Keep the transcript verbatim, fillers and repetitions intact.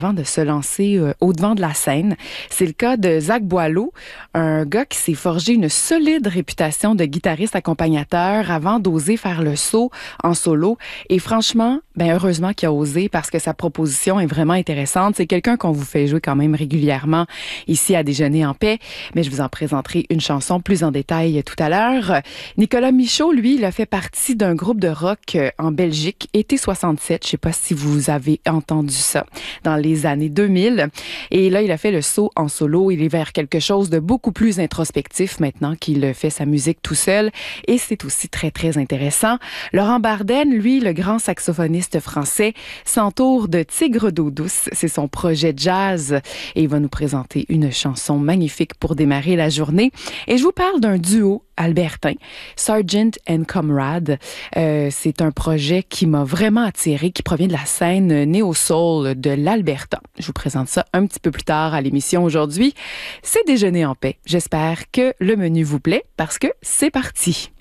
Avant de se lancer euh, au-devant de la scène. C'est le cas de Zach Boileau, un gars qui s'est forgé une solide réputation de guitariste accompagnateur avant d'oser faire le saut en solo. Et franchement, ben heureusement qu'il a osé parce que sa proposition est vraiment intéressante. C'est quelqu'un qu'on vous fait jouer quand même régulièrement ici à Déjeuner en paix, mais je vous en présenterai une chanson plus en détail tout à l'heure. Nicolas Michaud, lui, il a fait partie d'un groupe de rock en Belgique, été soixante-sept. Je sais pas si vous avez entendu ça dans les années deux mille. Et là, il a fait le saut en solo. Il est vers quelque chose de beaucoup plus introspectif maintenant qu'il fait sa musique tout seul. Et c'est aussi très, très intéressant. Laurent Barden, lui, le grand saxophoniste français, s'entoure de Tigre d'eau douce. C'est son projet jazz. Et il va nous présenter une chanson magnifique pour démarrer la journée. Et je vous parle d'un duo albertain, Sergeant and Comrade. Euh, c'est un projet qui m'a vraiment attiré, qui provient de la scène néo-soul de l'Alberta. Je vous présente ça un petit peu plus tard à l'émission aujourd'hui. C'est Déjeuner en paix. J'espère que le menu vous plaît parce que c'est parti.